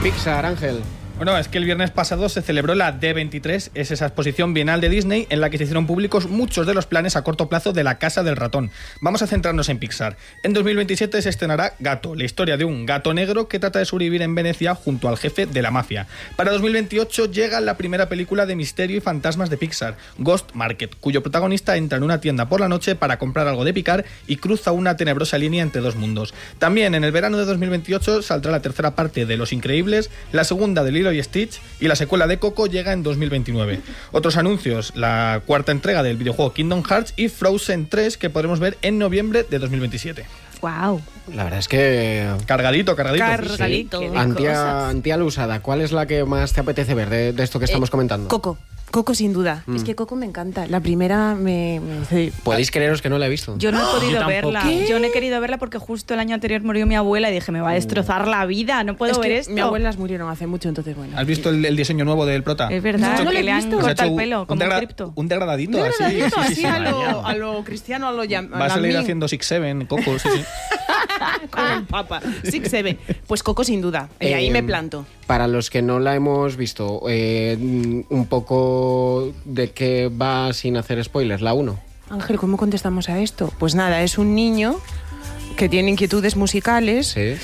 Pixar, Ángel. Bueno, es que el viernes pasado se celebró la D23, es esa exposición bienal de Disney en la que se hicieron públicos muchos de los planes a corto plazo de la Casa del Ratón. Vamos a centrarnos en Pixar. En 2027 se estrenará Gato, la historia de un gato negro que trata de sobrevivir en Venecia junto al jefe de la mafia. Para 2028 llega la primera película de misterio y fantasmas de Pixar, Ghost Market, cuyo protagonista entra en una tienda por la noche para comprar algo de picar y cruza una tenebrosa línea entre dos mundos. También en el verano de 2028 saldrá la tercera parte de Los Increíbles, la segunda de Lilo y Stitch y la secuela de Coco llega en 2029. Otros anuncios, la cuarta entrega del videojuego Kingdom Hearts y Frozen 3 que podremos ver en noviembre de 2027. Wow. La verdad es que... Cargadito. Sí. Antía Lusada, ¿cuál es la que más te apetece ver de esto que estamos comentando? Coco sin duda. Es que Coco me encanta. La primera me Podéis creeros que no la he visto. Yo no he podido verla. ¿Qué? Yo no he querido verla porque justo el año anterior murió mi abuela y dije, me va a destrozar la vida, no puedo ver esto. Mis abuelas murieron hace mucho, entonces bueno. ¿Has visto el diseño nuevo del prota? Es verdad, No, no lo que he le han visto. cortado el pelo, como un cripto. Un degradadito, No, así. así Sí. a lo cristiano, a lo Va a salir haciendo 6-7, Coco, sí. con el Papa. 6-7. Pues Coco sin duda. Y ahí me planto. Para los que no la hemos visto, un poco de qué va sin hacer spoilers, la 1. Ángel, ¿cómo contestamos a esto? Pues nada, es un niño que tiene inquietudes musicales. Sí.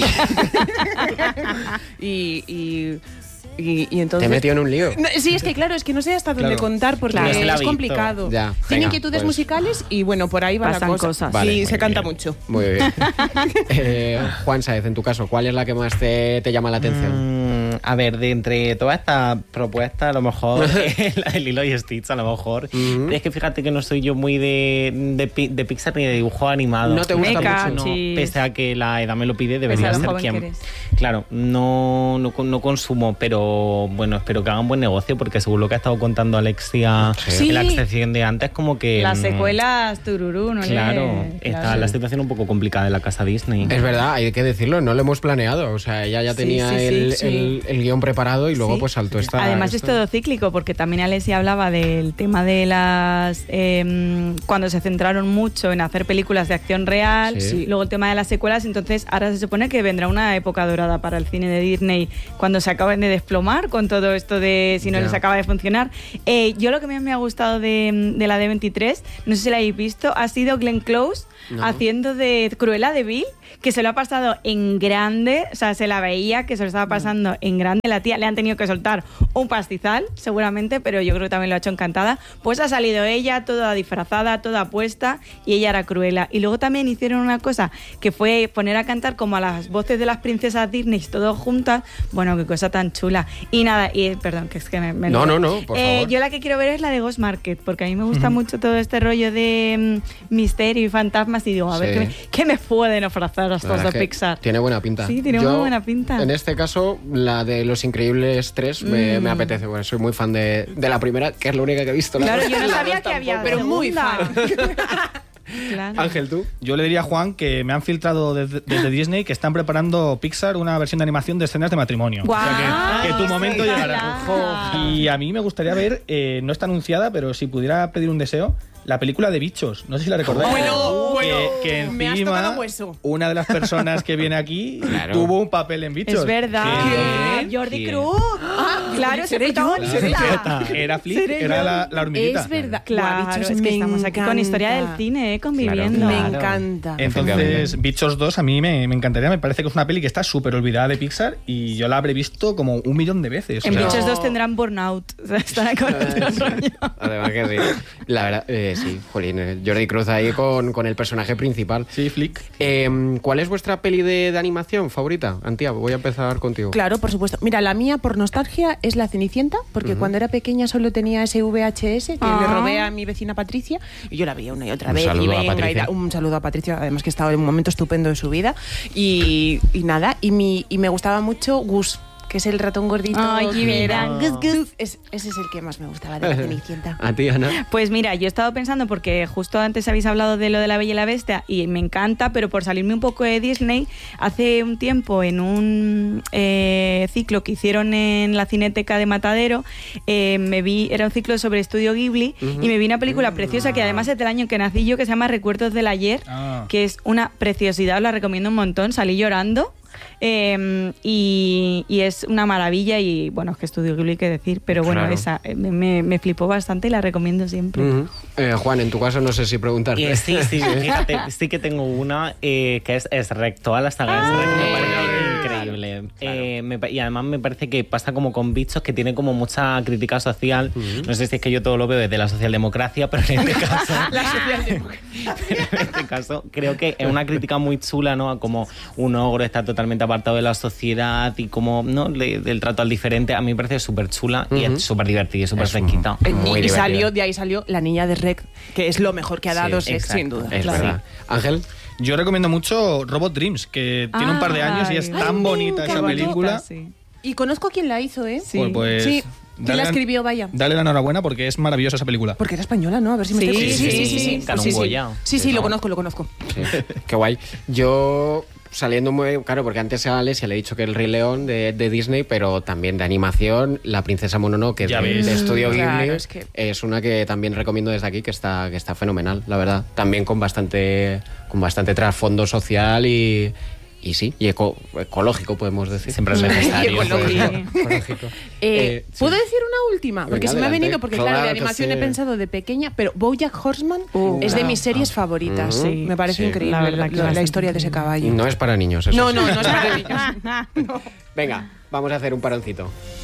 Y entonces... Te he metido en un lío. No, sí, es que claro, es que no sé hasta dónde contar porque es complicado. Ya, Tiene venga, inquietudes pues musicales y bueno, por ahí va pasan la cosa. cosas. Vale, Sí, muy se canta bien. mucho. Muy bien. Juan Sáez, en tu caso, ¿cuál es la que más te llama la atención? A ver, de entre todas estas propuestas, a lo mejor la de Lilo y Stitch, a lo mejor. Es que fíjate que no soy yo muy de Pixar ni de dibujo animado. No te gusta Meca, mucho. sí. Pese a que la edad me lo pide, Pese debería a lo ser joven quien... que eres. Claro, no consumo, pero bueno, espero que hagan buen negocio porque según lo que ha estado contando Alexia Sí. en la sección de antes, como que... Las secuelas, tururú, ¿no? Claro, está la situación un poco complicada en la casa Disney. Es verdad, hay que decirlo, no lo hemos planeado. O sea, ella ya tenía sí. el guión preparado y luego pues saltó esta... Además es todo cíclico, porque también Alessia hablaba del tema de las... cuando se centraron mucho en hacer películas de acción real, Sí. luego el tema de las secuelas, entonces ahora se supone que vendrá una época dorada para el cine de Disney cuando se acaben de desplomar con todo esto de si no Ya. les acaba de funcionar. Yo lo que más me ha gustado de la D23, no sé si la habéis visto, ha sido Glenn Close haciendo de Cruella de Vil, que se lo ha pasado en grande, o sea, se la veía que se lo estaba pasando en grande. La tía le han tenido que soltar un pastizal, seguramente, pero yo creo que también lo ha hecho encantada. Pues ha salido ella, toda disfrazada, toda puesta, y ella era Cruella. Y luego también hicieron una cosa, que fue poner a cantar como a las voces de las princesas Disney, todas juntas. Bueno, qué cosa tan chula. Y nada, perdón, que es que me No, por favor. yo la que quiero ver es la de Ghost Market, porque a mí me gusta mucho todo este rollo de misterio y fantasmas, y digo, a ver, ¿qué me pueden ofrecer estos verdad de es que Pixar? Tiene buena pinta. Sí, tiene muy buena pinta. En este caso, la de Los Increíbles 3 me apetece. Bueno, soy muy fan de la primera, que es la única que he visto. Claro, yo no La sabía dos que había pero muy segunda. fan. Claro. Ángel, ¿tú? Yo le diría a Juan que me han filtrado desde Disney que están preparando Pixar una versión de animación de escenas de matrimonio. ¡Guau! O sea que tu momento llegará. Ojalá. Y a mí me gustaría ver, no está anunciada, pero si pudiera pedir un deseo, la película de Bichos. No sé si la recordáis. Bueno, que me has encima tocado hueso. una de las personas que viene aquí Claro. tuvo un papel en Bichos. Es verdad. Que- Jordi ¿Quién? Cruz. Claro, ese seré yo, protagonista. Era Flick, era la hormiguita. Es verdad. Claro, Guau, Bichos, es que me estamos aquí con historia del encanta. cine, conviviendo. Me Claro. encanta. Entonces, Bichos 2 a mí me encantaría. Me parece que es una peli que está súper olvidada de Pixar y yo la habré visto como 1.000.000 de veces. En O sea, Bichos 2 tendrán burnout. O sea, estarán con otro rollo. Además que sí. La verdad, sí, jolín. Jordi Cruz ahí con el personaje principal. Sí, Flick. ¿Cuál es vuestra peli de animación favorita? Antía, voy a empezar contigo. Claro, por supuesto. Mira, la mía por nostalgia es La Cenicienta, porque cuando era pequeña solo tenía ese VHS que le robé a mi vecina Patricia y yo la veía una y otra Un vez. saludo y a venga, Patricia. un saludo a Patricia, además que estaba en un momento estupendo de su vida. Y nada, y me gustaba mucho Gus, que es el ratón gordito. Ay, qué que era vida. Gus, Gus. Ese es el que más me gustaba de La Cenicienta. A ti, Ana. Pues mira, yo he estado pensando, porque justo antes habéis hablado de lo de La Bella y la Bestia y me encanta, pero por salirme un poco de Disney, hace un tiempo en un ciclo que hicieron en la Cineteca de Matadero, era un ciclo sobre Estudio Ghibli y me vi una película preciosa que además es del año que nací yo, que se llama Recuerdos del Ayer, que es una preciosidad, os la recomiendo un montón, salí llorando. y es una maravilla y bueno, es que Estudio Ghibli que decir, pero bueno, Claro. esa me flipó bastante y la recomiendo siempre. Juan, en tu caso no sé si preguntarte. Sí, fíjate, sí que tengo una que es Rec, toda la saga es Rec, me parece increíble. Y además me parece que pasa como con Bichos, que tiene como mucha crítica social. No sé si es que yo todo lo veo desde la socialdemocracia, pero en este caso... en este caso creo que es una crítica muy chula, ¿no? A cómo un ogro está totalmente apartado de la sociedad y como, ¿no? Del trato al diferente. A mí me parece súper chula y es súper divertida y súper fresquita. Y de ahí salió La Niña de Rec, que es lo mejor que ha dado Sí, Shrek, exacto. sin duda. Es Claro. verdad. Ángel. Yo recomiendo mucho Robot Dreams, que tiene un par de años y es tan bonita qué esa bonita, película. Sí. Y conozco a quien la hizo, ¿eh? Sí. Pues, Sí. ¿Quién la escribió, vaya? Dale la enhorabuena porque es maravillosa esa película. Porque era española, ¿no? A ver si me Sí, estoy... sí. Ganó un Goya. Sí, lo conozco. Sí. Qué guay. Yo saliendo muy claro, porque antes a Alesia le he dicho que el Rey León de Disney, pero también de animación, La Princesa Mononoke Ya de ves. Estudio Ghibli, Claro, es una que también recomiendo desde aquí, que está fenomenal, la verdad. También con bastante trasfondo social y sí, y ecológico, podemos decir. Siempre es necesario. Ecológico. ¿Puedo Sí. decir una última? Porque Venga, se me ha adelante. venido, porque claro, Claro de que animación sí. he pensado de pequeña, pero BoJack Horseman es de mis series favoritas. Sí. Me parece Sí. increíble La verdad que la bastante historia de ese caballo. No es para niños, eso No, sí. no es para niños. Venga, vamos a hacer un paroncito.